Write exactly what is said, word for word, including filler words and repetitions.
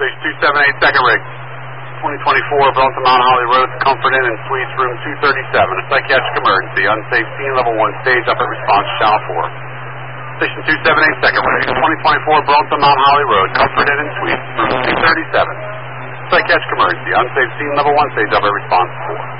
Station two seven eight, second rig. twenty twenty-four, Burlington Mount Holly Road, Comfort Inn and Suites, room two thirty-seven. A psychiatric emergency. Unsafe scene, level one stage, upper response, channel four. Station two seven eight, second rig. twenty twenty-four, Burlington Mount Holly Road, Comfort Inn and Suites, room two thirty-seven. Psychiatric emergency. Unsafe scene, level one stage, upper response, four.